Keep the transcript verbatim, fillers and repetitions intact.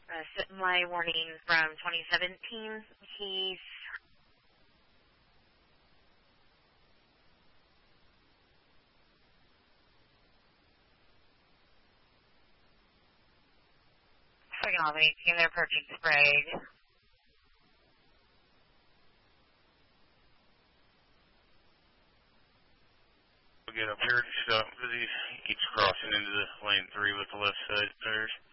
Uh, sit my warning from twenty seventeen. He's second off eighteen, they're approaching Sprague. We'll get up here to stop because he, he keeps crossing into the lane three with the left side tires.